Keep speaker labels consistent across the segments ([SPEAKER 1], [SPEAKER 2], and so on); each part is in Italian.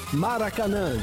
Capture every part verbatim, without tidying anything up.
[SPEAKER 1] Maracanã.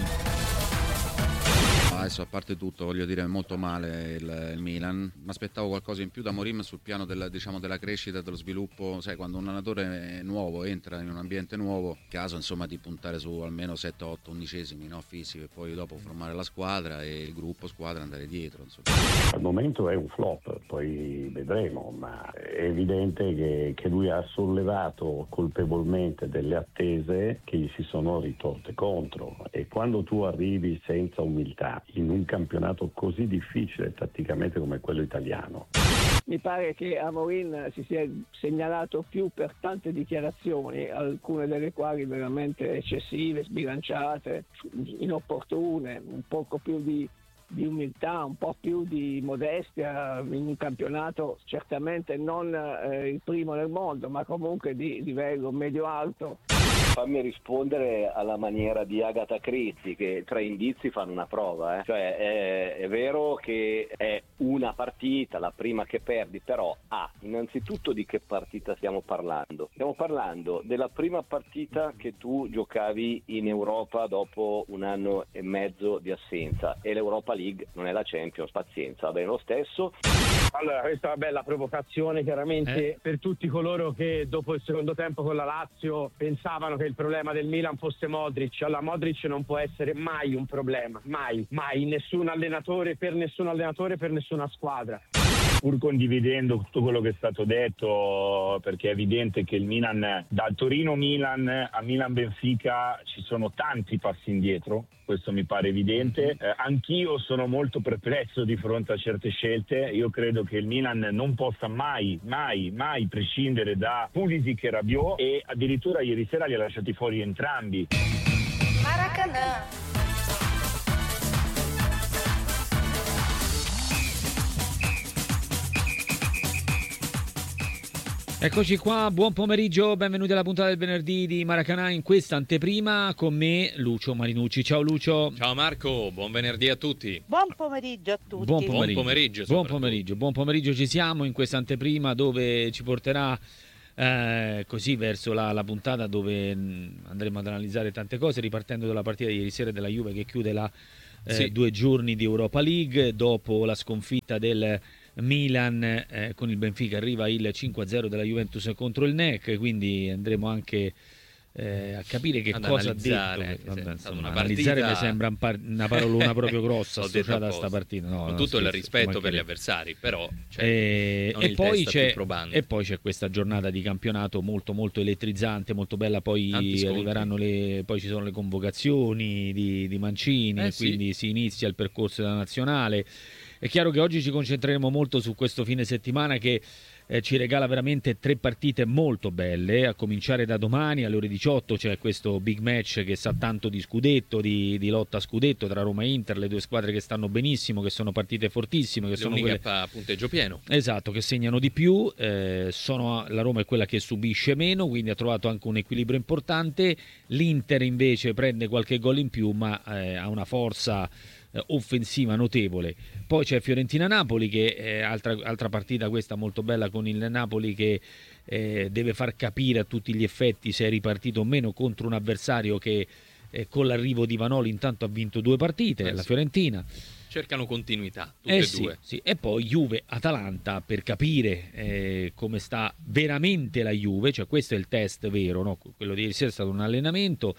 [SPEAKER 2] Adesso, a parte tutto, voglio dire, molto male il, il Milan. Mi aspettavo qualcosa in più da Mourinho sul piano della, diciamo, della crescita, dello sviluppo. Sai, quando un allenatore nuovo entra in un ambiente nuovo, caso insomma di puntare su almeno sette otto undicesimi, no, fisico, e poi dopo formare la squadra e il gruppo squadra andare dietro, insomma.
[SPEAKER 3] Al momento è un flop, poi vedremo, ma è evidente che, che lui ha sollevato colpevolmente delle attese che gli si sono ritorte contro, e quando tu arrivi senza umiltà in un campionato così difficile tatticamente come quello italiano.
[SPEAKER 4] Mi pare che Amorim si sia segnalato più per tante dichiarazioni, alcune delle quali veramente eccessive, sbilanciate, inopportune, un poco più di, di umiltà, un po' più di modestia in un campionato certamente non eh, il primo nel mondo, ma comunque di livello medio-alto.
[SPEAKER 5] Fammi rispondere alla maniera di Agatha Christie, che tre indizi fanno una prova, eh. Cioè è, è vero che è una partita, la prima che perdi, però ah, innanzitutto di che partita stiamo parlando? Stiamo parlando della prima partita che tu giocavi in Europa dopo un anno e mezzo di assenza, e l'Europa League non è la Champions, pazienza, va bene lo stesso.
[SPEAKER 6] Allora, questa è una bella provocazione chiaramente eh. per tutti coloro che dopo il secondo tempo con la Lazio pensavano che il problema del Milan fosse Modric. Allora, Modric non può essere mai un problema, mai, mai, nessun allenatore, per nessun allenatore, per nessuna squadra.
[SPEAKER 7] Pur condividendo tutto quello che è stato detto, perché è evidente che il Milan, da Torino-Milan a Milan-Benfica ci sono tanti passi indietro, questo mi pare evidente. Eh, anch'io sono molto perplesso di fronte a certe scelte. Io credo che il Milan non possa mai, mai, mai prescindere da Pulisic e Rabiot, e addirittura ieri sera li ha lasciati fuori entrambi.
[SPEAKER 8] Maracanã.
[SPEAKER 9] Eccoci qua, buon pomeriggio, benvenuti alla puntata del venerdì di Maracanã, in questa anteprima con me Lucio Marinucci. Ciao Lucio.
[SPEAKER 10] Ciao Marco, buon venerdì a tutti.
[SPEAKER 11] Buon pomeriggio a tutti.
[SPEAKER 9] Buon pomeriggio.
[SPEAKER 10] Buon pomeriggio,
[SPEAKER 9] buon pomeriggio, buon pomeriggio, ci siamo in questa anteprima dove ci porterà eh, così verso la, la puntata dove mh, andremo ad analizzare tante cose, ripartendo dalla partita di ieri sera della Juve che chiude la eh, sì. due giorni di Europa League dopo la sconfitta del Milan eh, con il Benfica. Arriva il cinque a zero della Juventus contro il N E C, quindi andremo anche eh, a capire che
[SPEAKER 10] Ad
[SPEAKER 9] cosa ha detto. Vabbè, insomma, una analizzare partita... mi sembra un par- una parolona proprio grossa associata a sta partita. No,
[SPEAKER 10] con
[SPEAKER 9] no,
[SPEAKER 10] tutto
[SPEAKER 9] scherzo,
[SPEAKER 10] il rispetto per gli avversari, però cioè,
[SPEAKER 9] e,
[SPEAKER 10] non
[SPEAKER 9] e,
[SPEAKER 10] il
[SPEAKER 9] poi c'è,
[SPEAKER 10] probante.
[SPEAKER 9] e poi c'è questa giornata di campionato molto molto elettrizzante, molto bella. Poi arriveranno le, poi ci sono le convocazioni di, di Mancini,
[SPEAKER 10] eh,
[SPEAKER 9] e quindi
[SPEAKER 10] sì.
[SPEAKER 9] si inizia il percorso della nazionale. È chiaro che oggi ci concentreremo molto su questo fine settimana che eh, ci regala veramente tre partite molto belle, a cominciare da domani alle ore diciotto c'è questo big match che sa tanto di scudetto, di, di lotta a scudetto tra Roma e Inter, le due squadre che stanno benissimo, che sono partite fortissime, che
[SPEAKER 10] le
[SPEAKER 9] sono
[SPEAKER 10] uniche
[SPEAKER 9] quelle
[SPEAKER 10] a punteggio pieno.
[SPEAKER 9] Esatto, che segnano di più, eh, sono, la Roma è quella che subisce meno, quindi ha trovato anche un equilibrio importante. L'Inter invece prende qualche gol in più, ma eh, ha una forza offensiva notevole. Poi c'è Fiorentina-Napoli che è altra, altra partita questa molto bella, con il Napoli che eh, deve far capire a tutti gli effetti se è ripartito o meno contro un avversario che eh, con l'arrivo di Vanoli intanto ha vinto due partite, eh, la
[SPEAKER 10] sì.
[SPEAKER 9] Fiorentina.
[SPEAKER 10] Cercano continuità, tutte
[SPEAKER 9] eh
[SPEAKER 10] e
[SPEAKER 9] sì,
[SPEAKER 10] due.
[SPEAKER 9] Sì. E poi Juve-Atalanta per capire eh, come sta veramente la Juve, cioè questo è il test vero, no? Quello di ieri sera è stato un allenamento.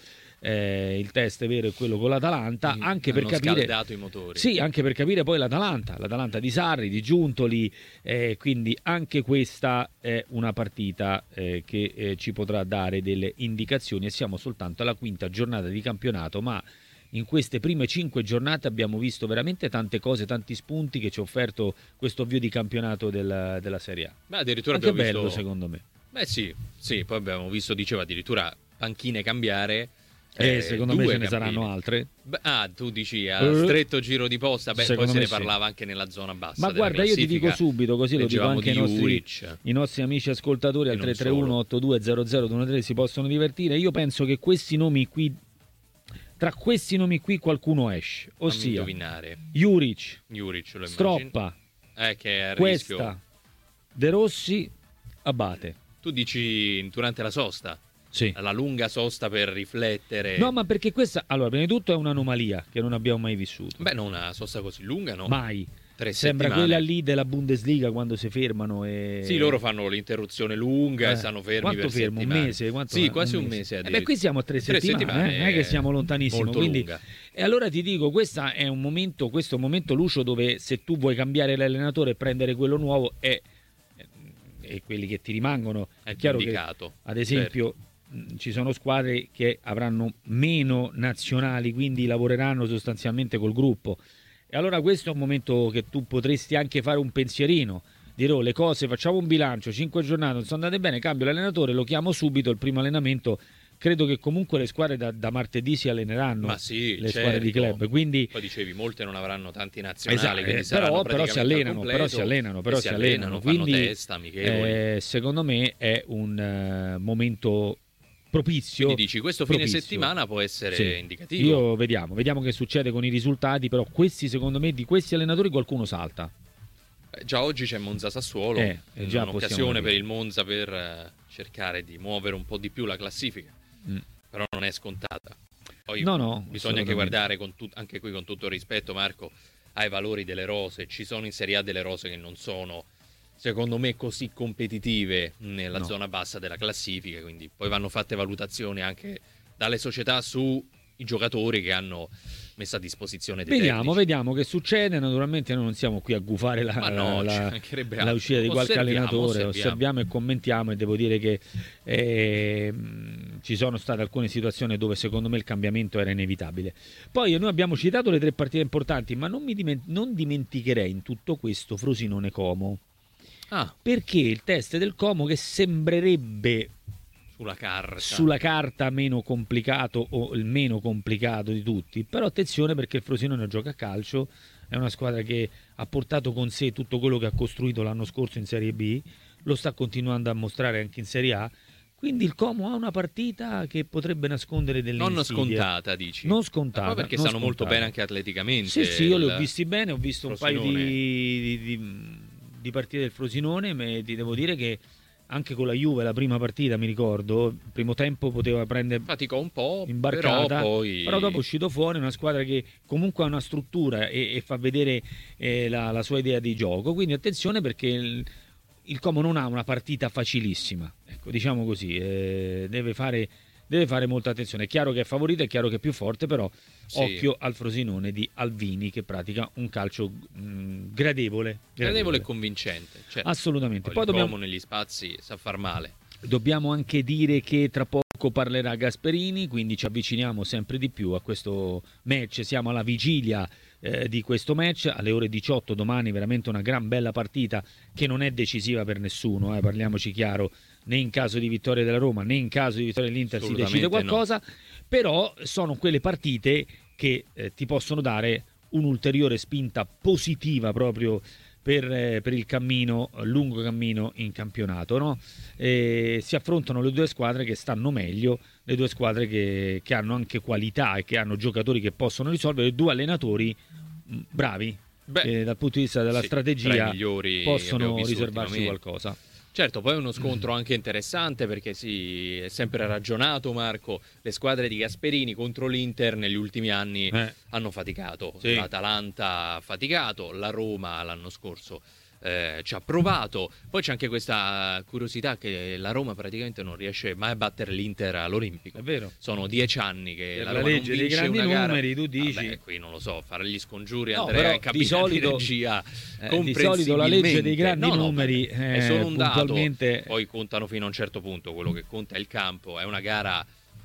[SPEAKER 9] Eh, il test vero è quello con l'Atalanta,
[SPEAKER 10] mm,
[SPEAKER 9] anche per capire
[SPEAKER 10] scaldato i motori.
[SPEAKER 9] Sì, anche per capire poi l'Atalanta, l'Atalanta di Sarri, di Giuntoli, eh, quindi anche questa è una partita eh, che eh, ci potrà dare delle indicazioni, e siamo soltanto alla quinta giornata di campionato, ma in queste prime cinque giornate abbiamo visto veramente tante cose, tanti spunti che ci ha offerto questo avvio di campionato del, della Serie A.
[SPEAKER 10] Beh, addirittura
[SPEAKER 9] anche
[SPEAKER 10] abbiamo
[SPEAKER 9] bello
[SPEAKER 10] visto...
[SPEAKER 9] secondo me.
[SPEAKER 10] Beh sì, sì, poi abbiamo visto, diceva addirittura panchine cambiare.
[SPEAKER 9] Eh, secondo me ce ne
[SPEAKER 10] campine.
[SPEAKER 9] saranno altre.
[SPEAKER 10] Beh, ah, tu dici a
[SPEAKER 9] Uh,
[SPEAKER 10] stretto giro di posta, beh, poi se ne
[SPEAKER 9] sì.
[SPEAKER 10] parlava anche nella zona bassa.
[SPEAKER 9] Ma guarda, io ti dico subito, così lo dico anche ai nostri, i nostri amici ascoltatori al tre tre uno otto due zero zero due tre si possono divertire. Io penso che questi nomi qui, tra questi nomi qui qualcuno esce, ossia Juric,
[SPEAKER 10] Juric lo
[SPEAKER 9] Stroppa,
[SPEAKER 10] eh, che è a
[SPEAKER 9] Questa,
[SPEAKER 10] rischio.
[SPEAKER 9] De Rossi, Abate.
[SPEAKER 10] Tu dici durante la sosta?
[SPEAKER 9] Sì.
[SPEAKER 10] La lunga sosta per riflettere.
[SPEAKER 9] No, ma perché questa, allora, prima di tutto è un'anomalia che non abbiamo mai vissuto.
[SPEAKER 10] Beh, non una sosta così lunga, no?
[SPEAKER 9] Mai.
[SPEAKER 10] Tre
[SPEAKER 9] Sembra
[SPEAKER 10] settimane.
[SPEAKER 9] quella lì della Bundesliga quando si fermano e...
[SPEAKER 10] Sì, loro fanno l'interruzione lunga
[SPEAKER 9] Eh,
[SPEAKER 10] e stanno fermi
[SPEAKER 9] quanto
[SPEAKER 10] per
[SPEAKER 9] fermo?
[SPEAKER 10] settimane.
[SPEAKER 9] Un mese? Quanto
[SPEAKER 10] sì,
[SPEAKER 9] è?
[SPEAKER 10] quasi
[SPEAKER 9] Un
[SPEAKER 10] un
[SPEAKER 9] mese.
[SPEAKER 10] mese.
[SPEAKER 9] Eh beh, qui siamo a tre,
[SPEAKER 10] Tre
[SPEAKER 9] settimane,
[SPEAKER 10] settimane,
[SPEAKER 9] eh? Non è che siamo lontanissimo.
[SPEAKER 10] molto
[SPEAKER 9] Quindi...
[SPEAKER 10] lunga.
[SPEAKER 9] E allora ti dico, questo è un momento, questo è un momento, Lucio, dove se tu vuoi cambiare l'allenatore e prendere quello nuovo è... e quelli che ti rimangono, è,
[SPEAKER 10] È
[SPEAKER 9] chiaro
[SPEAKER 10] indicato,
[SPEAKER 9] che, ad esempio, mh, ci sono squadre che avranno meno nazionali, quindi lavoreranno sostanzialmente col gruppo. E allora questo è un momento che tu potresti anche fare un pensierino, dire oh, le cose, facciamo un bilancio, cinque giornate non sono andate bene, cambio l'allenatore, lo chiamo subito, il primo allenamento. Credo che comunque le squadre da, da martedì si alleneranno,
[SPEAKER 10] Ma sì,
[SPEAKER 9] le
[SPEAKER 10] certo.
[SPEAKER 9] squadre di club, quindi
[SPEAKER 10] poi dicevi molte non avranno tanti nazionali,
[SPEAKER 9] esatto,
[SPEAKER 10] quindi
[SPEAKER 9] eh,
[SPEAKER 10] saranno
[SPEAKER 9] però, però si
[SPEAKER 10] praticamente al
[SPEAKER 9] allenano,
[SPEAKER 10] completo,
[SPEAKER 9] però si allenano, però
[SPEAKER 10] e
[SPEAKER 9] si
[SPEAKER 10] si
[SPEAKER 9] allenano,
[SPEAKER 10] fanno
[SPEAKER 9] quindi
[SPEAKER 10] testa, amichevoli.
[SPEAKER 9] eh, secondo me è un eh, momento propizio.
[SPEAKER 10] Quindi dici questo fine
[SPEAKER 9] propizio.
[SPEAKER 10] settimana può essere
[SPEAKER 9] Sì.
[SPEAKER 10] indicativo.
[SPEAKER 9] Io vediamo, vediamo che succede con i risultati, però questi secondo me di questi allenatori qualcuno salta.
[SPEAKER 10] Eh, già oggi c'è Monza Sassuolo,
[SPEAKER 9] Eh, eh, già
[SPEAKER 10] un'occasione
[SPEAKER 9] possiamo
[SPEAKER 10] per
[SPEAKER 9] dire.
[SPEAKER 10] il Monza per eh, cercare di muovere un po' di più la classifica.
[SPEAKER 9] Mm.
[SPEAKER 10] Però non è scontata. Poi
[SPEAKER 9] No, no,
[SPEAKER 10] bisogna anche
[SPEAKER 9] assolutamente.
[SPEAKER 10] guardare con tu- anche qui con tutto il rispetto, Marco, ai valori delle rose. Ci sono in Serie A delle rose che non sono secondo me così competitive nella
[SPEAKER 9] No.
[SPEAKER 10] zona bassa della classifica, quindi poi vanno fatte valutazioni anche dalle società sui giocatori che hanno messo a disposizione dei
[SPEAKER 9] Vediamo,
[SPEAKER 10] tecnici.
[SPEAKER 9] vediamo che succede. Naturalmente noi non siamo qui a gufare la,
[SPEAKER 10] Ma no,
[SPEAKER 9] la-
[SPEAKER 10] ci mancherebbe
[SPEAKER 9] la
[SPEAKER 10] altro.
[SPEAKER 9] uscita di qualche
[SPEAKER 10] Osserviamo,
[SPEAKER 9] allenatore,
[SPEAKER 10] osserviamo.
[SPEAKER 9] osserviamo e commentiamo, e devo dire che eh, mh, ci sono state alcune situazioni dove secondo me il cambiamento era inevitabile. Poi noi abbiamo citato le tre partite importanti, ma non, mi diment- non dimenticherei in tutto questo Frosinone Como,
[SPEAKER 10] Ah,
[SPEAKER 9] perché il test del Como, che sembrerebbe
[SPEAKER 10] sulla carta.
[SPEAKER 9] sulla carta meno complicato o il meno complicato di tutti, però attenzione perché il Frosinone gioca a calcio, è una squadra che ha portato con sé tutto quello che ha costruito l'anno scorso in Serie B, lo sta continuando a mostrare anche in Serie A, quindi il Como ha una partita che potrebbe nascondere delle
[SPEAKER 10] Non
[SPEAKER 9] insidie.
[SPEAKER 10] scontata, dici?
[SPEAKER 9] Non scontata.
[SPEAKER 10] Ma poi perché
[SPEAKER 9] non
[SPEAKER 10] stanno molto
[SPEAKER 9] scontata.
[SPEAKER 10] bene anche atleticamente.
[SPEAKER 9] Sì, sì, io li
[SPEAKER 10] il
[SPEAKER 9] ho visti bene, ho visto un paio
[SPEAKER 10] Frosinone.
[SPEAKER 9] di, di, di, di partite del Frosinone, ma ti devo dire che anche con la Juve la prima partita, mi ricordo, il primo tempo poteva prendere
[SPEAKER 10] Faticò un po',
[SPEAKER 9] imbarcata,
[SPEAKER 10] però poi...
[SPEAKER 9] però dopo è uscito fuori una squadra che comunque ha una struttura e, e fa vedere eh, la, la sua idea di gioco, quindi attenzione perché il, il Como non ha una partita facilissima, ecco, diciamo così, eh, deve fare deve fare molta attenzione. È chiaro che è favorito, è chiaro che è più forte, però
[SPEAKER 10] Sì.
[SPEAKER 9] occhio al Frosinone di Alvini che pratica un calcio mh, gradevole,
[SPEAKER 10] Gradevole e convincente. Certo.
[SPEAKER 9] assolutamente.
[SPEAKER 10] Poi,
[SPEAKER 9] Poi
[SPEAKER 10] il
[SPEAKER 9] dobbiamo,
[SPEAKER 10] Como negli spazi sa far male.
[SPEAKER 9] dobbiamo anche dire che tra poco parlerà Gasperini, quindi ci avviciniamo sempre di più a questo match, siamo alla vigilia eh, di questo match, alle ore diciotto domani, veramente una gran bella partita che non è decisiva per nessuno, eh, parliamoci chiaro, né in caso di vittoria della Roma né in caso di vittoria dell'Inter si decide
[SPEAKER 10] Assolutamente
[SPEAKER 9] qualcosa, però sono quelle partite che eh, ti possono dare un'ulteriore spinta positiva proprio per, eh, per il cammino, lungo cammino in campionato, no? E si affrontano le due squadre che stanno meglio, le due squadre che, che hanno anche qualità e che hanno giocatori che possono risolvere, due allenatori mh, bravi,
[SPEAKER 10] Beh,
[SPEAKER 9] che dal punto di vista della
[SPEAKER 10] sì, tra
[SPEAKER 9] strategia
[SPEAKER 10] i migliori che
[SPEAKER 9] possono
[SPEAKER 10] abbiamo visto
[SPEAKER 9] riservarsi
[SPEAKER 10] ultimamente.
[SPEAKER 9] qualcosa.
[SPEAKER 10] Certo, poi è uno scontro anche interessante perché si è sempre ragionato, Marco, le squadre di Gasperini contro l'Inter negli ultimi anni
[SPEAKER 9] Eh.
[SPEAKER 10] hanno faticato.
[SPEAKER 9] Sì.
[SPEAKER 10] L'Atalanta ha faticato, la Roma l'anno scorso eh, ci ha provato. Poi c'è anche questa curiosità che la Roma praticamente non riesce mai a battere l'Inter all'Olimpico.
[SPEAKER 9] È vero.
[SPEAKER 10] Sono dieci anni che
[SPEAKER 9] Per
[SPEAKER 10] la
[SPEAKER 9] la
[SPEAKER 10] Roma
[SPEAKER 9] legge
[SPEAKER 10] non
[SPEAKER 9] dei
[SPEAKER 10] vince
[SPEAKER 9] grandi
[SPEAKER 10] una gara.
[SPEAKER 9] numeri, tu dici.
[SPEAKER 10] Vabbè, qui non lo so, fare gli scongiuri,
[SPEAKER 9] No,
[SPEAKER 10] Andrea,
[SPEAKER 9] però
[SPEAKER 10] in cabina
[SPEAKER 9] di solito-
[SPEAKER 10] di regia,
[SPEAKER 9] Eh, di solito la legge dei grandi
[SPEAKER 10] No, no,
[SPEAKER 9] numeri
[SPEAKER 10] vabbè, è
[SPEAKER 9] eh,
[SPEAKER 10] solo un dato,
[SPEAKER 9] puntualmente
[SPEAKER 10] poi contano fino a un certo punto, quello che conta è il campo, è una gara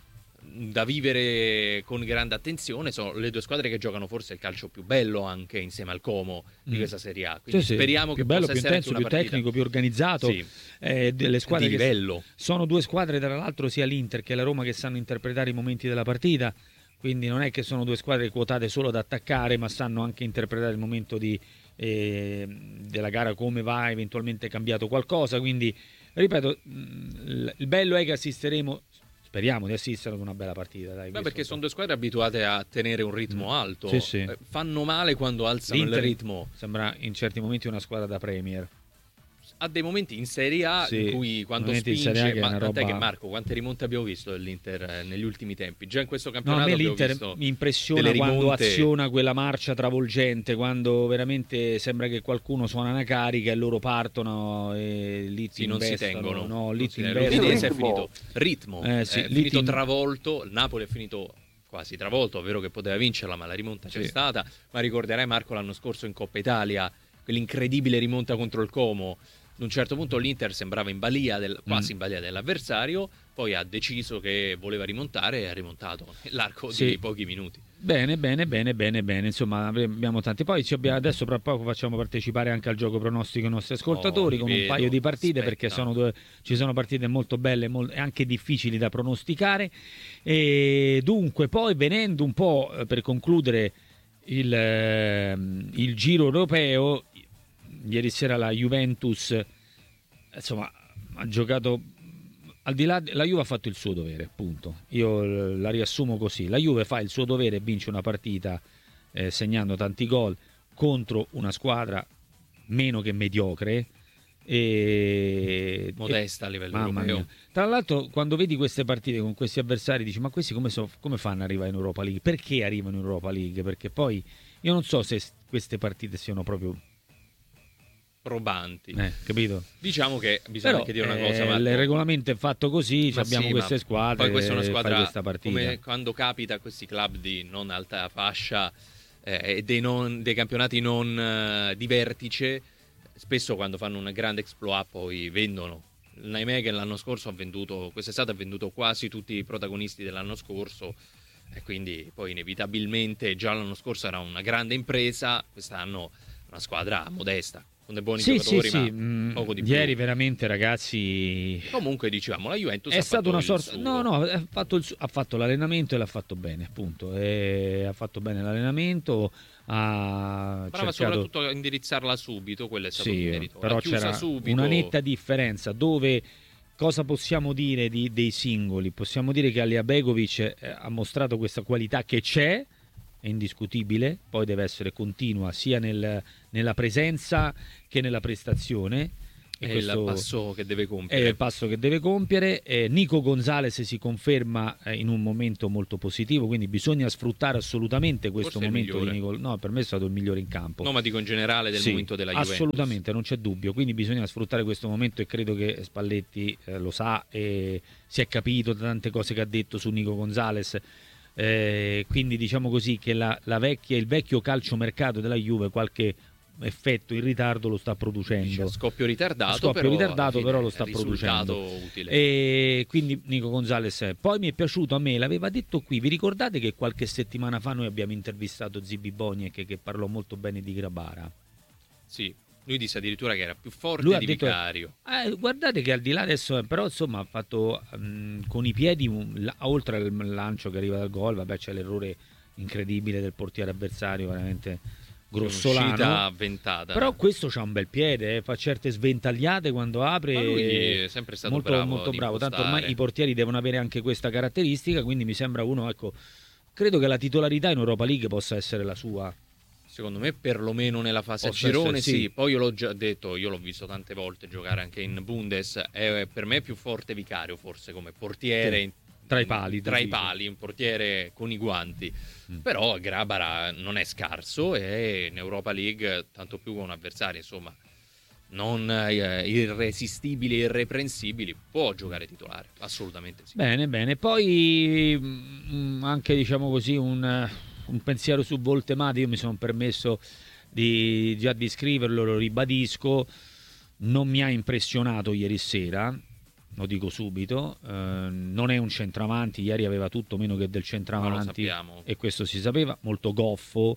[SPEAKER 10] da vivere con grande attenzione, sono le due squadre che giocano forse il calcio più bello anche insieme al Como di
[SPEAKER 9] Mm.
[SPEAKER 10] questa Serie A, quindi
[SPEAKER 9] Sì, sì,
[SPEAKER 10] speriamo
[SPEAKER 9] più
[SPEAKER 10] che
[SPEAKER 9] bello,
[SPEAKER 10] possa
[SPEAKER 9] più
[SPEAKER 10] essere
[SPEAKER 9] intenso,
[SPEAKER 10] anche
[SPEAKER 9] più
[SPEAKER 10] una partita
[SPEAKER 9] tecnico, più organizzato,
[SPEAKER 10] Sì,
[SPEAKER 9] eh, delle squadre
[SPEAKER 10] di
[SPEAKER 9] che
[SPEAKER 10] livello.
[SPEAKER 9] sono due squadre tra l'altro sia l'Inter che la Roma che sanno interpretare i momenti della partita, quindi non è che sono due squadre quotate solo ad attaccare, ma sanno anche interpretare il momento di, eh, della gara, come va eventualmente cambiato qualcosa, quindi ripeto, mh, il bello è che assisteremo, speriamo di assistere ad una bella partita, dai.
[SPEAKER 10] Beh,
[SPEAKER 9] questo
[SPEAKER 10] perché
[SPEAKER 9] so.
[SPEAKER 10] sono due squadre abituate a tenere un ritmo
[SPEAKER 9] Mm.
[SPEAKER 10] alto,
[SPEAKER 9] Sì, sì.
[SPEAKER 10] Eh, fanno male quando alzano
[SPEAKER 9] L'Inter
[SPEAKER 10] il ritmo.
[SPEAKER 9] sembra in certi momenti una squadra da Premier.
[SPEAKER 10] ha dei momenti in Serie A
[SPEAKER 9] sì,
[SPEAKER 10] in cui quando
[SPEAKER 9] momenti
[SPEAKER 10] spinge,
[SPEAKER 9] in Serie A che
[SPEAKER 10] ma
[SPEAKER 9] è una
[SPEAKER 10] tant'è
[SPEAKER 9] roba...
[SPEAKER 10] che Marco, quante rimonte abbiamo visto dell'Inter eh, negli ultimi tempi? Già in questo
[SPEAKER 9] No, a
[SPEAKER 10] campionato
[SPEAKER 9] me
[SPEAKER 10] abbiamo
[SPEAKER 9] l'Inter
[SPEAKER 10] visto
[SPEAKER 9] mi impressiona
[SPEAKER 10] delle
[SPEAKER 9] quando
[SPEAKER 10] rimonte...
[SPEAKER 9] aziona quella marcia travolgente, quando veramente sembra che qualcuno suona una carica e loro partono e lì ti
[SPEAKER 10] sì, non si
[SPEAKER 9] investono.
[SPEAKER 10] tengono.
[SPEAKER 9] No, lì
[SPEAKER 10] non
[SPEAKER 9] ti
[SPEAKER 10] si
[SPEAKER 9] investono.
[SPEAKER 10] L'Udinese è finito ritmo,
[SPEAKER 9] Eh, sì,
[SPEAKER 10] è
[SPEAKER 9] lì
[SPEAKER 10] finito
[SPEAKER 9] ti-
[SPEAKER 10] travolto, il Napoli è finito quasi travolto, è vero che poteva vincerla, ma la rimonta c'è
[SPEAKER 9] Sì.
[SPEAKER 10] stata. Ma ricorderai, Marco, l'anno scorso in Coppa Italia, quell'incredibile rimonta contro il Como. Ad un certo punto l'Inter sembrava in balia del, quasi
[SPEAKER 9] Mm.
[SPEAKER 10] in balia dell'avversario, poi ha deciso che voleva rimontare e ha rimontato nell'arco
[SPEAKER 9] Sì.
[SPEAKER 10] di pochi minuti.
[SPEAKER 9] Bene, bene, bene, bene, bene. Insomma, abbiamo tanti. Poi ci abbiamo, adesso tra poco facciamo partecipare anche al gioco pronostico i nostri ascoltatori
[SPEAKER 10] Oh,
[SPEAKER 9] con un
[SPEAKER 10] vedo,
[SPEAKER 9] paio di partite,
[SPEAKER 10] aspetta.
[SPEAKER 9] perché sono due, ci sono partite molto belle mol- e anche difficili da pronosticare. E dunque, poi venendo un po' eh, per concludere il, ehm, il giro europeo, ieri sera la Juventus, insomma, ha giocato. Al di là, la Juve ha fatto il suo dovere, punto. Io eh, la riassumo così: la Juve fa il suo dovere e vince una partita eh, segnando tanti gol contro una squadra meno che mediocre e
[SPEAKER 10] Modesta a livello
[SPEAKER 9] mamma
[SPEAKER 10] europeo.
[SPEAKER 9] mia. Tra l'altro, quando vedi queste partite con questi avversari, dici: ma questi come, so- come fanno ad arrivare in Europa League? Perché arrivano in Europa League? Perché poi io non so se s- queste partite siano proprio
[SPEAKER 10] Probanti.
[SPEAKER 9] eh, capito?
[SPEAKER 10] Diciamo che bisogna
[SPEAKER 9] Però
[SPEAKER 10] anche dire una
[SPEAKER 9] eh,
[SPEAKER 10] cosa, Marco.
[SPEAKER 9] il regolamento è fatto così,
[SPEAKER 10] Ma
[SPEAKER 9] abbiamo
[SPEAKER 10] sì,
[SPEAKER 9] queste
[SPEAKER 10] ma
[SPEAKER 9] squadre,
[SPEAKER 10] poi questa è una
[SPEAKER 9] fai
[SPEAKER 10] squadra
[SPEAKER 9] questa partita.
[SPEAKER 10] come quando capita a questi club di non alta fascia eh, e dei, non- dei campionati non eh, di vertice, spesso quando fanno un grande exploit poi vendono. Il Nijmegen l'anno scorso ha venduto, quest'estate ha venduto quasi tutti i protagonisti dell'anno scorso e quindi poi inevitabilmente già l'anno scorso era una grande impresa, quest'anno una squadra modesta. Con dei buoni
[SPEAKER 9] Sì,
[SPEAKER 10] giocatori,
[SPEAKER 9] sì,
[SPEAKER 10] ma
[SPEAKER 9] sì. mm,
[SPEAKER 10] poco di
[SPEAKER 9] Ieri
[SPEAKER 10] più.
[SPEAKER 9] veramente, ragazzi,
[SPEAKER 10] Comunque dicevamo, la Juventus
[SPEAKER 9] è
[SPEAKER 10] ha
[SPEAKER 9] stata
[SPEAKER 10] fatto
[SPEAKER 9] una
[SPEAKER 10] il
[SPEAKER 9] sorta.
[SPEAKER 10] suo.
[SPEAKER 9] No, no, ha fatto, il su- ha fatto l'allenamento e l'ha fatto bene, appunto. E ha fatto bene l'allenamento. Ha
[SPEAKER 10] Brava
[SPEAKER 9] cercato.
[SPEAKER 10] soprattutto a indirizzarla subito, quello è stato
[SPEAKER 9] Sì,
[SPEAKER 10] il merito.
[SPEAKER 9] però
[SPEAKER 10] L'ha chiusa
[SPEAKER 9] c'era
[SPEAKER 10] subito.
[SPEAKER 9] una netta differenza. Dove cosa possiamo dire di- dei singoli? Possiamo dire che Alija Begovic eh, ha mostrato questa qualità che c'è, è indiscutibile, poi deve essere continua sia nel- nella presenza che nella prestazione.
[SPEAKER 10] È
[SPEAKER 9] questo
[SPEAKER 10] il passo che deve
[SPEAKER 9] è
[SPEAKER 10] compiere.
[SPEAKER 9] il passo che deve compiere. Eh, Nico Gonzalez si conferma eh, in un momento molto positivo, quindi bisogna sfruttare assolutamente questo
[SPEAKER 10] Forse è il
[SPEAKER 9] momento di
[SPEAKER 10] migliore.
[SPEAKER 9] Nico. No, per me è stato il migliore in campo.
[SPEAKER 10] No, ma dico in generale del
[SPEAKER 9] Sì,
[SPEAKER 10] momento della Juventus.
[SPEAKER 9] assolutamente, non c'è dubbio, quindi bisogna sfruttare questo momento e credo che Spalletti eh, lo sa e si è capito da tante cose che ha detto su Nico Gonzalez. Eh, quindi diciamo così che la, la vecchia, il vecchio calciomercato della Juve qualche effetto in ritardo lo sta producendo.
[SPEAKER 10] Scoppio ritardato,
[SPEAKER 9] Scoppio
[SPEAKER 10] però,
[SPEAKER 9] ritardato,
[SPEAKER 10] alla
[SPEAKER 9] però
[SPEAKER 10] fine
[SPEAKER 9] lo sta
[SPEAKER 10] è risultato
[SPEAKER 9] producendo.
[SPEAKER 10] utile.
[SPEAKER 9] E quindi Nico Gonzalez. Poi mi è piaciuto a me, l'aveva detto qui. Vi ricordate che qualche settimana fa noi abbiamo intervistato Zibi Boniek che parlò molto bene di Grabara?
[SPEAKER 10] Sì, lui disse addirittura che era più forte
[SPEAKER 9] Lui ha
[SPEAKER 10] di
[SPEAKER 9] detto-
[SPEAKER 10] Vicario.
[SPEAKER 9] Eh, guardate che al di là adesso, eh, però insomma ha fatto mm, con i piedi, un- la- oltre al lancio che arriva dal gol, vabbè c'è l'errore incredibile del portiere avversario, veramente grossolano.
[SPEAKER 10] Un'uscita avventata.
[SPEAKER 9] Però questo c'ha un bel piede, eh, fa certe sventagliate quando apre.
[SPEAKER 10] Ma lui è sempre stato
[SPEAKER 9] molto,
[SPEAKER 10] bravo
[SPEAKER 9] molto
[SPEAKER 10] ad
[SPEAKER 9] bravo. Tanto
[SPEAKER 10] impostare.
[SPEAKER 9] ormai i portieri devono avere anche questa caratteristica, quindi mi sembra uno, ecco, credo che la titolarità in Europa League possa essere la sua.
[SPEAKER 10] Secondo me perlomeno nella fase a
[SPEAKER 9] Possa
[SPEAKER 10] girone
[SPEAKER 9] essere,
[SPEAKER 10] sì.
[SPEAKER 9] sì.
[SPEAKER 10] Poi io l'ho già detto, io l'ho visto tante volte giocare anche in Bundes, è per me più forte Vicario forse come portiere.
[SPEAKER 9] Sì. Tra i pali,
[SPEAKER 10] Tra i
[SPEAKER 9] dici.
[SPEAKER 10] pali, un portiere con i guanti.
[SPEAKER 9] Mm.
[SPEAKER 10] Però Grabara non è scarso e in Europa League, tanto più con avversari, insomma, non eh, irresistibili e irreprensibili, può giocare titolare, assolutamente sì.
[SPEAKER 9] Bene, bene. Poi mm, anche diciamo così un, un pensiero su Voltemade, io mi sono permesso di già di scriverlo, lo ribadisco, non mi ha impressionato ieri sera, lo dico subito, eh, non è un centravanti, ieri aveva tutto meno che del centravanti
[SPEAKER 10] sappiamo.
[SPEAKER 9] e questo si sapeva, molto goffo,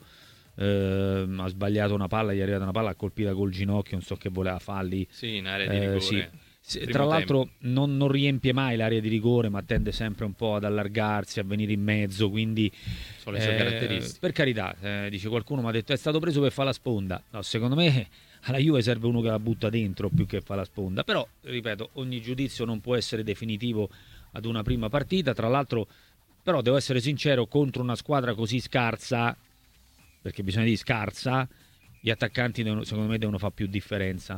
[SPEAKER 9] eh, ha sbagliato una palla, gli è arrivata una palla, ha colpita col ginocchio, non so che voleva farli.
[SPEAKER 10] Sì, in area di
[SPEAKER 9] Eh,
[SPEAKER 10] rigore.
[SPEAKER 9] sì. Se-
[SPEAKER 10] Primo
[SPEAKER 9] Tra l'altro
[SPEAKER 10] tempo.
[SPEAKER 9] non, non riempie mai l'area di rigore, ma tende sempre un po' ad allargarsi, a venire in mezzo, quindi
[SPEAKER 10] Sono le sue
[SPEAKER 9] eh,
[SPEAKER 10] caratteristiche.
[SPEAKER 9] per carità, eh, dice qualcuno mi ha detto è stato preso per fare la sponda. No, secondo me alla Juve serve uno che la butta dentro più che fa la sponda, però ripeto, ogni giudizio non può essere definitivo ad una prima partita. Tra l'altro, però devo essere sincero, contro una squadra così scarsa, perché bisogna dire scarsa, gli attaccanti devono- secondo me devono fare più differenza.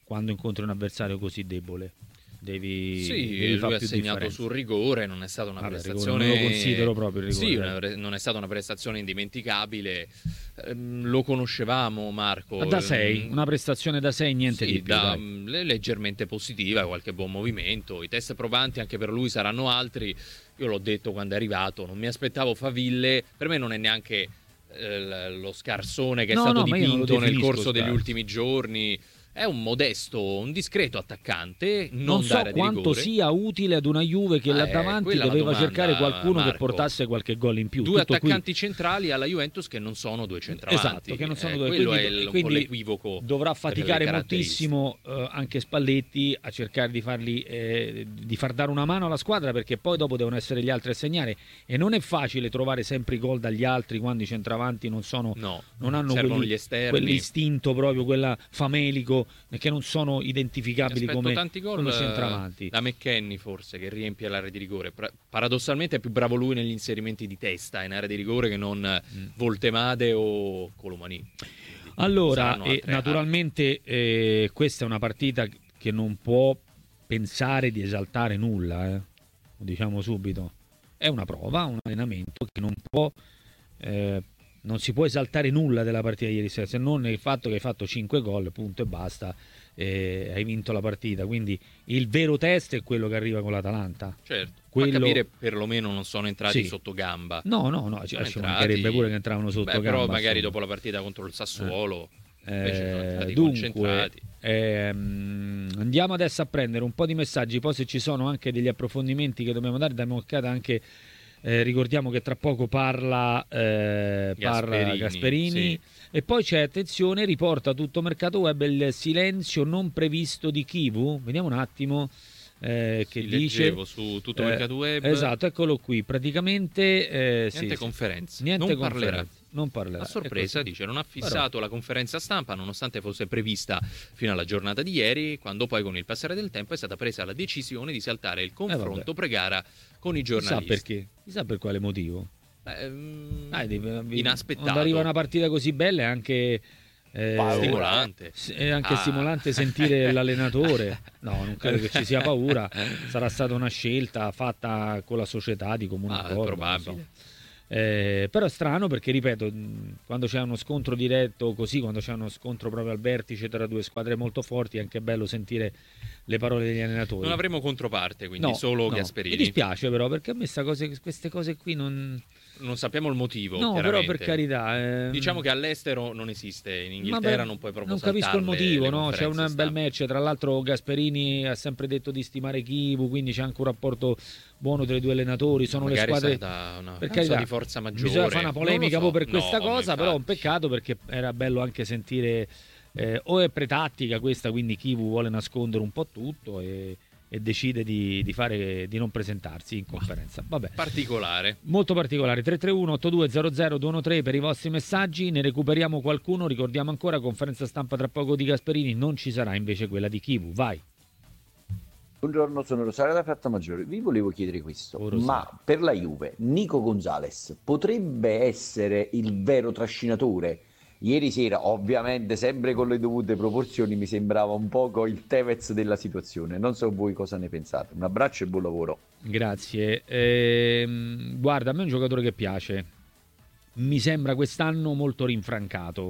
[SPEAKER 9] quando incontri un avversario così debole. Devi,
[SPEAKER 10] sì,
[SPEAKER 9] devi
[SPEAKER 10] lui ha
[SPEAKER 9] più
[SPEAKER 10] segnato
[SPEAKER 9] differenza.
[SPEAKER 10] sul rigore, non è stata una
[SPEAKER 9] Vabbè,
[SPEAKER 10] prestazione,
[SPEAKER 9] non lo considero proprio il rigore.
[SPEAKER 10] Sì, una, non è stata una prestazione indimenticabile. Ehm, lo conoscevamo, Marco.
[SPEAKER 9] Da sei, una prestazione da sei, niente
[SPEAKER 10] sì,
[SPEAKER 9] di più.
[SPEAKER 10] da,
[SPEAKER 9] Dai.
[SPEAKER 10] leggermente positiva, qualche buon movimento. I test provanti anche per lui saranno altri. Io l'ho detto quando è arrivato, non mi aspettavo faville. Per me non è neanche eh, lo scarsone che è
[SPEAKER 9] no,
[SPEAKER 10] stato
[SPEAKER 9] no,
[SPEAKER 10] dipinto nel corso degli
[SPEAKER 9] scarso.
[SPEAKER 10] ultimi giorni. È un modesto, un discreto attaccante, non,
[SPEAKER 9] non so
[SPEAKER 10] d'area di
[SPEAKER 9] quanto
[SPEAKER 10] rigore.
[SPEAKER 9] sia utile ad una Juve che
[SPEAKER 10] Eh,
[SPEAKER 9] là davanti
[SPEAKER 10] quella è la
[SPEAKER 9] doveva
[SPEAKER 10] domanda,
[SPEAKER 9] cercare qualcuno
[SPEAKER 10] Marco.
[SPEAKER 9] che portasse qualche gol in più.
[SPEAKER 10] Due
[SPEAKER 9] Tutto
[SPEAKER 10] attaccanti
[SPEAKER 9] qui.
[SPEAKER 10] centrali alla Juventus che non sono due centravanti.
[SPEAKER 9] Esatto, che non sono
[SPEAKER 10] eh,
[SPEAKER 9] due.
[SPEAKER 10] quello
[SPEAKER 9] Quindi,
[SPEAKER 10] è il, un
[SPEAKER 9] quindi
[SPEAKER 10] po' l'equivoco.
[SPEAKER 9] Dovrà faticare
[SPEAKER 10] per le
[SPEAKER 9] moltissimo eh, anche Spalletti a cercare di farli eh, di far dare una mano alla squadra, perché poi dopo devono essere gli altri a segnare e non è facile trovare sempre i gol dagli altri quando i centravanti non sono
[SPEAKER 10] no,
[SPEAKER 9] non hanno
[SPEAKER 10] servono
[SPEAKER 9] quelli,
[SPEAKER 10] gli esterni.
[SPEAKER 9] quell'istinto proprio, quella famelico, che non sono identificabili come,
[SPEAKER 10] tanti gol,
[SPEAKER 9] come centravanti.
[SPEAKER 10] Da McKennie forse, che riempie l'area di rigore. Paradossalmente è più bravo lui negli inserimenti di testa in area di rigore che non mm. Voltemade o Colomani.
[SPEAKER 9] Allora, eh, naturalmente eh, questa è una partita che non può pensare di esaltare nulla, eh. Lo diciamo subito. È una prova, un allenamento che non può eh, non si può esaltare nulla della partita di ieri sera, se non il fatto che hai fatto cinque gol, punto e basta, e hai vinto la partita. Quindi il vero test è quello che arriva con l'Atalanta.
[SPEAKER 10] Certo,
[SPEAKER 9] quello...
[SPEAKER 10] fa capire perlomeno non sono entrati
[SPEAKER 9] sì.
[SPEAKER 10] sotto gamba.
[SPEAKER 9] No, no, no, ci
[SPEAKER 10] entrati...
[SPEAKER 9] mancherebbe pure che entravano sotto
[SPEAKER 10] Beh,
[SPEAKER 9] gamba.
[SPEAKER 10] però magari
[SPEAKER 9] insomma.
[SPEAKER 10] Dopo la partita contro il Sassuolo
[SPEAKER 9] eh,
[SPEAKER 10] invece sono entrati
[SPEAKER 9] dunque,
[SPEAKER 10] concentrati.
[SPEAKER 9] Ehm, andiamo adesso a prendere un po' di messaggi, poi se ci sono anche degli approfondimenti che dobbiamo dare, diamo un'occhiata anche. Eh, ricordiamo che tra poco parla, eh, parla
[SPEAKER 10] Gasperini,
[SPEAKER 9] Gasperini
[SPEAKER 10] sì.
[SPEAKER 9] E poi c'è, attenzione, riporta tutto mercato web il silenzio non previsto di Chivu. Vediamo un attimo eh, che
[SPEAKER 10] sì,
[SPEAKER 9] dice
[SPEAKER 10] leggevo su tutto
[SPEAKER 9] eh,
[SPEAKER 10] mercato web.
[SPEAKER 9] Esatto, eccolo qui. Praticamente eh,
[SPEAKER 10] niente
[SPEAKER 9] sì,
[SPEAKER 10] conferenze,
[SPEAKER 9] niente
[SPEAKER 10] non
[SPEAKER 9] conferenze,
[SPEAKER 10] parlerà.
[SPEAKER 9] Non parlerà.
[SPEAKER 10] A sorpresa, dice, non ha fissato Però... la conferenza stampa nonostante fosse prevista fino alla giornata di ieri, quando poi con il passare del tempo è stata presa la decisione di saltare il confronto eh, pre-gara con i giornalisti.
[SPEAKER 9] Chissà perché, chissà per quale motivo.
[SPEAKER 10] Beh, um,
[SPEAKER 9] ah,
[SPEAKER 10] inaspettato.
[SPEAKER 9] Quando arriva una partita così bella è anche eh,
[SPEAKER 10] stimolante.
[SPEAKER 9] È anche
[SPEAKER 10] ah.
[SPEAKER 9] stimolante sentire l'allenatore. No, non credo che ci sia paura. Sarà stata una scelta fatta con la società di comune
[SPEAKER 10] ah,
[SPEAKER 9] accordo.
[SPEAKER 10] È probabile.
[SPEAKER 9] Eh, però è strano perché, ripeto, quando c'è uno scontro diretto così, quando c'è uno scontro proprio al vertice tra due squadre molto forti, è anche bello sentire le parole degli allenatori.
[SPEAKER 10] Non avremo controparte, quindi
[SPEAKER 9] no,
[SPEAKER 10] solo
[SPEAKER 9] no.
[SPEAKER 10] Gasperini.
[SPEAKER 9] Mi dispiace però, perché a me cose, queste cose qui non...
[SPEAKER 10] Non sappiamo il motivo.
[SPEAKER 9] No, però per carità. Ehm...
[SPEAKER 10] Diciamo che all'estero non esiste, in Inghilterra
[SPEAKER 9] beh,
[SPEAKER 10] non puoi proprio
[SPEAKER 9] non capisco il motivo, no? C'è un
[SPEAKER 10] stampa.
[SPEAKER 9] bel match. Tra l'altro, Gasperini ha sempre detto di stimare Chivu, quindi c'è anche un rapporto buono tra i due allenatori. Sono
[SPEAKER 10] Magari
[SPEAKER 9] le squadre
[SPEAKER 10] è stata una
[SPEAKER 9] per carità,
[SPEAKER 10] di forza maggiore.
[SPEAKER 9] Bisogna fare una polemica
[SPEAKER 10] so.
[SPEAKER 9] per questa
[SPEAKER 10] no,
[SPEAKER 9] cosa,
[SPEAKER 10] no,
[SPEAKER 9] però è un peccato perché era bello anche sentire. Eh, o è pretattica questa, quindi Chivu vuole nascondere un po' tutto e. e decide di, di, fare, di non presentarsi in conferenza. Vabbè.
[SPEAKER 10] Particolare.
[SPEAKER 9] Molto particolare. tre tre uno otto due zero zero due uno tre per i vostri messaggi. Ne recuperiamo qualcuno. Ricordiamo ancora, conferenza stampa tra poco di Gasperini. Non ci sarà invece quella di Chivu. Vai.
[SPEAKER 1] Buongiorno, sono Rosario da Frattamaggiore. Vi volevo chiedere questo,
[SPEAKER 9] oh,
[SPEAKER 1] ma per la Juve Nico Gonzalez potrebbe essere il vero trascinatore? Ieri sera, ovviamente sempre con le dovute proporzioni, mi sembrava un poco il Tevez della situazione. Non so voi cosa ne pensate. Un abbraccio e buon lavoro.
[SPEAKER 9] Grazie. Ehm, guarda, a me è un giocatore che piace. Mi sembra quest'anno molto rinfrancato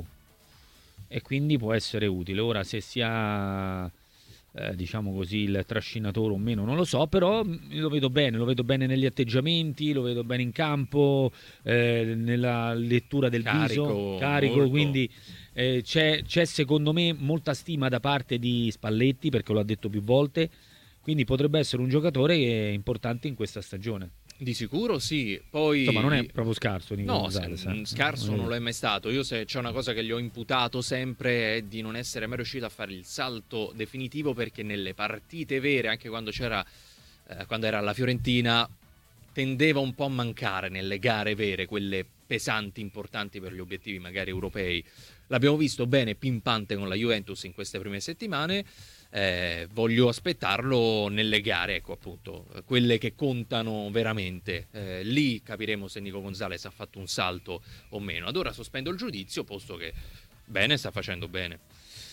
[SPEAKER 9] e quindi può essere utile. Ora, se sia eh, diciamo così il trascinatore o meno non lo so, però lo vedo bene, lo vedo bene negli atteggiamenti, lo vedo bene in campo, eh, nella lettura del
[SPEAKER 10] carico,
[SPEAKER 9] viso, carico,
[SPEAKER 10] molto.
[SPEAKER 9] quindi eh, c'è, c'è secondo me molta stima da parte di Spalletti, perché lo ha detto più volte, quindi potrebbe essere un giocatore che è importante in questa stagione.
[SPEAKER 10] Di sicuro sì, poi
[SPEAKER 9] insomma non è proprio scarso Nico
[SPEAKER 10] no,
[SPEAKER 9] Gonzalez,
[SPEAKER 10] se,
[SPEAKER 9] eh.
[SPEAKER 10] scarso non lo è mai stato. Io se c'è una cosa che gli ho imputato sempre è di non essere mai riuscito a fare il salto definitivo, perché nelle partite vere, anche quando c'era eh, quando era alla Fiorentina, tendeva un po' a mancare nelle gare vere, quelle pesanti, importanti per gli obiettivi magari europei. L'abbiamo visto bene pimpante con la Juventus in queste prime settimane. Eh, voglio aspettarlo nelle gare, ecco, appunto, quelle che contano veramente. Eh, lì capiremo se Nico Gonzalez ha fatto un salto o meno. Ad ora sospendo il giudizio, posto che bene, sta facendo bene.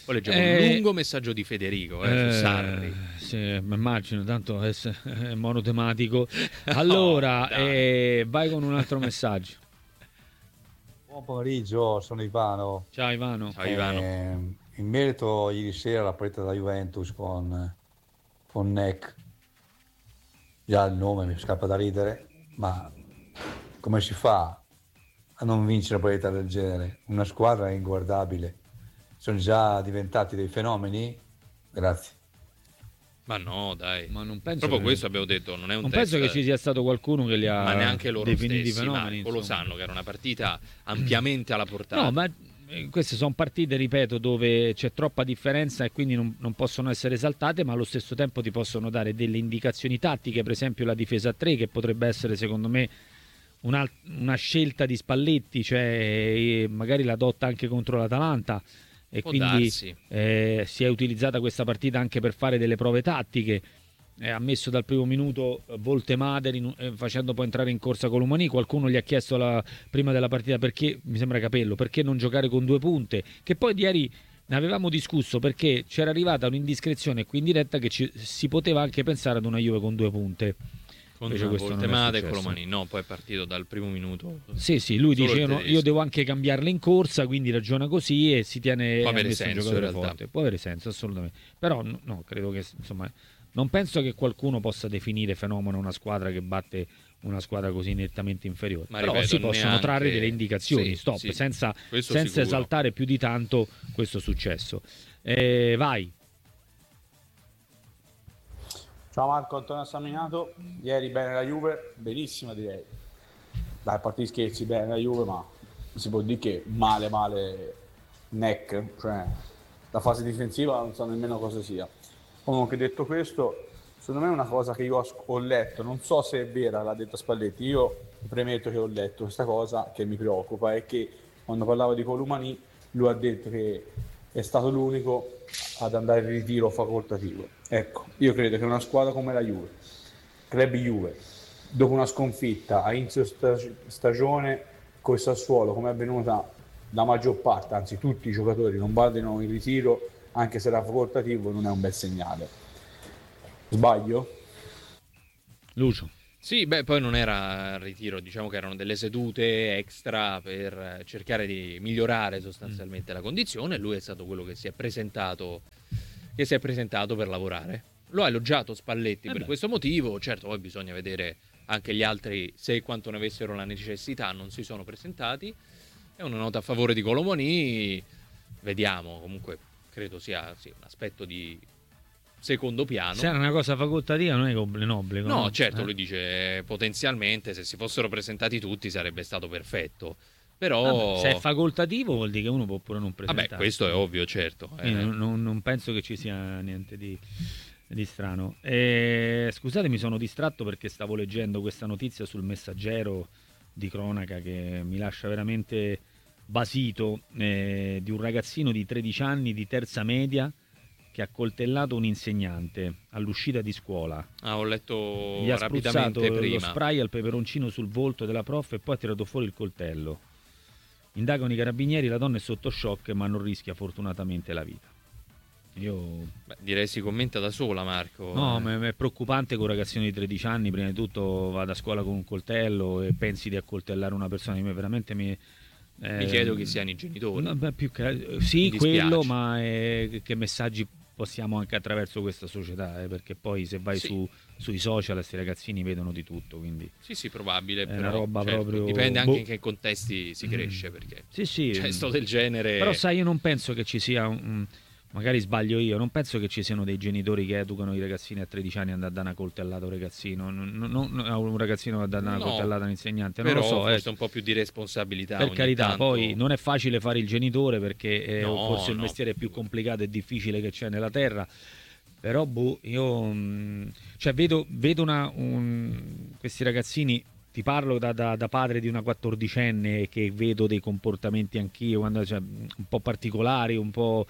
[SPEAKER 10] Poi leggevo
[SPEAKER 9] Eh,
[SPEAKER 10] un lungo messaggio di Federico eh,
[SPEAKER 9] Eh,
[SPEAKER 10] su Sarri.
[SPEAKER 9] sì, mi immagino, tanto è, è monotematico. Allora,
[SPEAKER 10] Oh, dai.
[SPEAKER 9] eh, vai con un altro messaggio.
[SPEAKER 11] Buon pomeriggio, sono Ivano.
[SPEAKER 9] Ciao Ivano.
[SPEAKER 10] Ciao Ivano.
[SPEAKER 11] Eh, in merito ieri sera alla partita della Juventus con, con Neck, già il nome mi scappa da ridere, ma come si fa a non vincere una partita del genere? Una squadra inguardabile. Sono già diventati dei fenomeni? Grazie.
[SPEAKER 10] Ma no, dai.
[SPEAKER 9] Ma non penso
[SPEAKER 10] Proprio
[SPEAKER 9] che-
[SPEAKER 10] questo abbiamo detto, non è un
[SPEAKER 9] Non
[SPEAKER 10] test.
[SPEAKER 9] penso che ci sia stato qualcuno che li ha
[SPEAKER 10] Ma neanche loro
[SPEAKER 9] definiti
[SPEAKER 10] stessi,
[SPEAKER 9] fenomeni.
[SPEAKER 10] Marco, lo
[SPEAKER 9] insomma.
[SPEAKER 10] sanno che era una partita ampiamente alla portata.
[SPEAKER 9] No, ma eh, queste sono partite, ripeto, dove c'è troppa differenza e quindi non, non possono essere esaltate, ma allo stesso tempo ti possono dare delle indicazioni tattiche, per esempio la difesa a tre, che potrebbe essere secondo me una, una scelta di Spalletti, cioè eh, magari l'adotta anche contro l'Atalanta e
[SPEAKER 10] Può
[SPEAKER 9] quindi
[SPEAKER 10] darsi.
[SPEAKER 9] eh, si è utilizzata questa partita anche per fare delle prove tattiche. Eh, ha messo dal primo minuto eh, Voltemade in- eh, facendo poi entrare in corsa Colomani. Qualcuno gli ha chiesto la- prima della partita perché, mi sembra Capello, perché non giocare con due punte, che poi di ieri ne avevamo discusso perché c'era arrivata un'indiscrezione qui in diretta che ci- si poteva anche pensare ad una Juve con due punte.
[SPEAKER 10] Con
[SPEAKER 9] Invece questo non è
[SPEAKER 10] Voltemade e
[SPEAKER 9] successo.
[SPEAKER 10] Colomani. No, poi è partito dal primo minuto.
[SPEAKER 9] Sì, sì, lui
[SPEAKER 10] Solo
[SPEAKER 9] dice
[SPEAKER 10] il
[SPEAKER 9] io, no-
[SPEAKER 10] tedesco.
[SPEAKER 9] io devo anche cambiarle in corsa, quindi ragiona così e si tiene
[SPEAKER 10] Può
[SPEAKER 9] ha
[SPEAKER 10] avere
[SPEAKER 9] messo un
[SPEAKER 10] senso,
[SPEAKER 9] giocatore
[SPEAKER 10] in realtà.
[SPEAKER 9] forte. Può avere senso, assolutamente. Però no, no, credo che insomma non penso che qualcuno possa definire fenomeno una squadra che batte una squadra così nettamente inferiore.
[SPEAKER 10] Ma
[SPEAKER 9] Però
[SPEAKER 10] ripeto,
[SPEAKER 9] si possono
[SPEAKER 10] neanche-
[SPEAKER 9] trarre delle indicazioni,
[SPEAKER 10] sì,
[SPEAKER 9] stop,
[SPEAKER 10] sì,
[SPEAKER 9] senza,
[SPEAKER 10] questo
[SPEAKER 9] senza
[SPEAKER 10] sicuro.
[SPEAKER 9] esaltare più di tanto questo successo. Eh, vai.
[SPEAKER 12] Ciao Marco, Antonio Saminato. Ieri bene la Juve, benissima direi. Dai, a parte gli scherzi, bene la Juve, ma si può dire che male male neck, cioè la fase difensiva non so nemmeno cosa sia. Comunque detto questo, secondo me è una cosa che io ho, ho letto, non so se è vera, l'ha detta Spalletti, io premetto che ho letto questa cosa che mi preoccupa, è che quando parlava di Colomani lui ha detto che è stato l'unico ad andare in ritiro facoltativo. Ecco, io credo che una squadra come la Juve, Club Juve, dopo una sconfitta a inizio stag- stagione con il Sassuolo, come è avvenuta la maggior parte, anzi tutti i giocatori non vadano in ritiro, anche se era facoltativo, non è un bel segnale. Sbaglio?
[SPEAKER 9] Lucio.
[SPEAKER 10] Sì, beh, poi non era il ritiro, diciamo che erano delle sedute extra per cercare di migliorare sostanzialmente la condizione. Lui è stato quello che si è presentato, che si è presentato per lavorare. Lo ha elogiato Spalletti
[SPEAKER 9] Eh
[SPEAKER 10] per
[SPEAKER 9] beh.
[SPEAKER 10] questo motivo. Certo, poi bisogna vedere anche gli altri, se e quanto ne avessero la necessità, non si sono presentati. È una nota a favore di Colomani. Vediamo, comunque credo sia sì, un aspetto di secondo piano.
[SPEAKER 9] Se era una cosa facoltativa non è un obbligo.
[SPEAKER 10] No, certo,
[SPEAKER 9] Eh.
[SPEAKER 10] lui dice potenzialmente se si fossero presentati tutti sarebbe stato perfetto. Però
[SPEAKER 9] Vabbè, se è facoltativo vuol dire che uno può pure non presentarsi.
[SPEAKER 10] Vabbè, questo è ovvio, certo. eh.
[SPEAKER 9] Quindi non, non- non penso che ci sia niente di, di strano. Eh, scusate, mi sono distratto perché stavo leggendo questa notizia sul Messaggero di cronaca che mi lascia veramente basito, eh, di un ragazzino di tredici anni di terza media che ha coltellato un insegnante all'uscita di scuola.
[SPEAKER 10] Ah, ho letto
[SPEAKER 9] Gli ha
[SPEAKER 10] rapidamente
[SPEAKER 9] spruzzato lo
[SPEAKER 10] prima.
[SPEAKER 9] spray al peperoncino sul volto della prof e poi ha tirato fuori il coltello. Indagano i carabinieri, la donna è sotto shock ma non rischia fortunatamente la vita. Io...
[SPEAKER 10] Beh, direi si commenta da sola, Marco.
[SPEAKER 9] No,
[SPEAKER 10] Eh.
[SPEAKER 9] ma è preoccupante che un ragazzino di tredici anni prima di tutto vada a scuola con un coltello e pensi di accoltellare una persona. Io veramente mi... eh,
[SPEAKER 10] Mi chiedo chi siano i genitori.
[SPEAKER 9] no, beh, più che- sì,
[SPEAKER 10] Mi dispiace.
[SPEAKER 9] quello, ma eh, che messaggi possiamo anche attraverso questa società, eh, perché poi se vai
[SPEAKER 10] Sì.
[SPEAKER 9] su, sui social questi ragazzini vedono di tutto, quindi
[SPEAKER 10] Sì, sì, probabile.
[SPEAKER 9] È
[SPEAKER 10] però,
[SPEAKER 9] una roba
[SPEAKER 10] certo,
[SPEAKER 9] proprio-
[SPEAKER 10] dipende anche
[SPEAKER 9] boh.
[SPEAKER 10] in che contesti si cresce, perché
[SPEAKER 9] sì, sì.
[SPEAKER 10] gesto del genere.
[SPEAKER 9] Però sai, io non penso che ci sia un, un- magari sbaglio io, non penso che ci siano dei genitori che educano i ragazzini a tredici anni ad andare a dare una coltellata a un ragazzino, non, non- non- a un ragazzino ad andare a dare una
[SPEAKER 10] No,
[SPEAKER 9] coltellata a un insegnante, non
[SPEAKER 10] però
[SPEAKER 9] lo so,
[SPEAKER 10] forse
[SPEAKER 9] eh.
[SPEAKER 10] un po' più di responsabilità.
[SPEAKER 9] Per
[SPEAKER 10] ogni
[SPEAKER 9] carità,
[SPEAKER 10] tanto.
[SPEAKER 9] poi non è facile fare il genitore perché è
[SPEAKER 10] No,
[SPEAKER 9] forse il
[SPEAKER 10] no,
[SPEAKER 9] mestiere più complicato e difficile che c'è nella terra. Però boh, io mh, cioè vedo, vedo una, un- questi ragazzini, ti parlo da, da- da padre di una quattordicenne che vedo dei comportamenti anch'io quando, cioè, un po' particolari, un po'...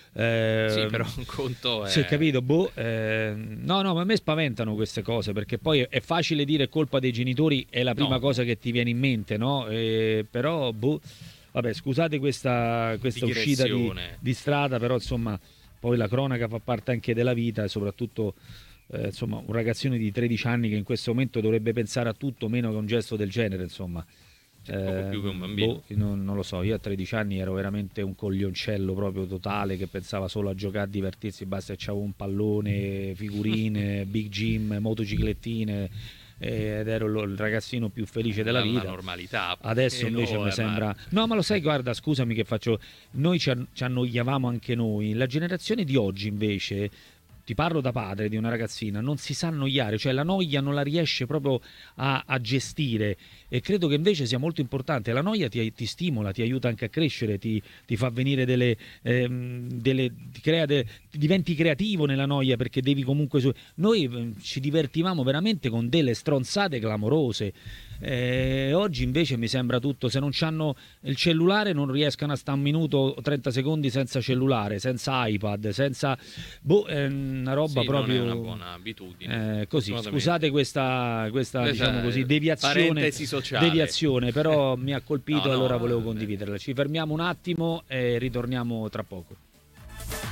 [SPEAKER 9] eh,
[SPEAKER 10] Sì, però un conto è...
[SPEAKER 9] sì, ho capito, boh, eh, no, no, ma a me spaventano queste cose perché poi è facile dire colpa dei genitori, è la prima
[SPEAKER 10] No.
[SPEAKER 9] cosa che ti viene in mente, no? Eh, però, boh, vabbè, scusate questa, questa uscita di, di strada, però insomma poi la cronaca fa parte anche della vita e soprattutto eh, insomma un ragazzino di tredici anni che in questo momento dovrebbe pensare a tutto meno che a un gesto del genere, insomma.
[SPEAKER 10] Poco più che un bambino.
[SPEAKER 9] Boh, non, non lo so, io a tredici anni ero veramente un coglioncello proprio totale che pensava solo a giocare, a divertirsi, basta che c'avevo un pallone, figurine, big gym, motociclettine ed ero il ragazzino più felice della
[SPEAKER 10] la,
[SPEAKER 9] vita.
[SPEAKER 10] La normalità.
[SPEAKER 9] Adesso invece no, mi sembra ma... no, ma lo sai, guarda, scusami che faccio, noi ci, an- ci annoiavamo anche noi, la generazione di oggi invece, ti parlo da padre di una ragazzina, non si sa annoiare, cioè la noia non la riesce proprio a, a gestire, e credo che invece sia molto importante. La noia ti, ti stimola, ti aiuta anche a crescere, ti, ti fa venire delle, ehm, delle ti crea de, ti diventi creativo nella noia, perché devi comunque su... noi eh, ci divertivamo veramente con delle stronzate clamorose. Eh, oggi invece mi sembra tutto, se non c'hanno il cellulare non riescono a stare un minuto o trenta secondi senza cellulare, senza iPad, senza boh, è una roba
[SPEAKER 10] sì,
[SPEAKER 9] proprio
[SPEAKER 10] non è una buona abitudine.
[SPEAKER 9] Eh, così, scusate questa, questa, questa diciamo così, deviazione,
[SPEAKER 10] sociale.
[SPEAKER 9] deviazione, però mi ha colpito,
[SPEAKER 10] no,
[SPEAKER 9] allora
[SPEAKER 10] no,
[SPEAKER 9] volevo
[SPEAKER 10] no,
[SPEAKER 9] condividerla. Ci fermiamo un attimo e ritorniamo tra poco.